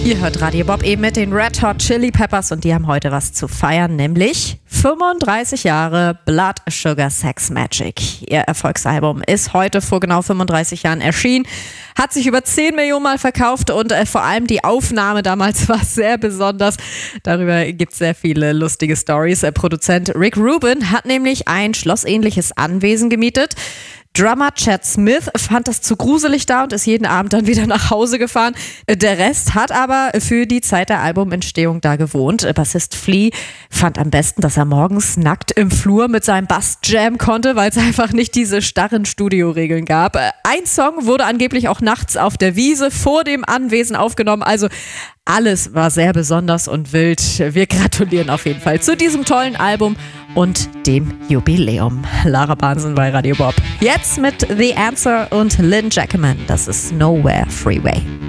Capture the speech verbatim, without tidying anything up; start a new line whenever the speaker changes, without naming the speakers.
Ihr hört Radio Bob eben mit den Red Hot Chili Peppers und die haben heute was zu feiern, nämlich fünfunddreißig Jahre Blood Sugar Sex Magik. Ihr Erfolgsalbum ist heute vor genau fünfunddreißig Jahren erschienen, hat sich über zehn Millionen Mal verkauft und äh, vor allem die Aufnahme damals war sehr besonders. Darüber gibt es sehr viele lustige Stories. Der Produzent Rick Rubin hat nämlich ein schlossähnliches Anwesen gemietet. Drummer Chad Smith fand das zu gruselig da und ist jeden Abend dann wieder nach Hause gefahren. Der Rest hat aber für die Zeit der Albumentstehung da gewohnt. Bassist Flea fand am besten, dass er morgens nackt im Flur mit seinem Bass jammen konnte, weil es einfach nicht diese starren Studioregeln gab. Ein Song wurde angeblich auch nachts auf der Wiese vor dem Anwesen aufgenommen. Also alles war sehr besonders und wild. Wir gratulieren auf jeden Fall zu diesem tollen Album und dem Jubiläum. Lara Bahnsen bei Radio Bob. Jetzt mit The Answer und Lynn Jackeman. Das ist Nowhere Freeway.